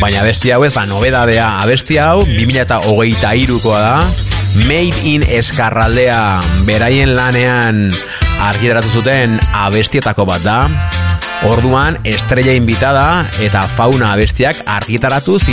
Baina abesti hau ez da nobedadea, abesti hau 2023koa da, Made in Ezkerraldea beraien lanean argitaratu zuten abestietako bat da. Orduan, Estrella Invitada eta Fauna abestiak argitaratu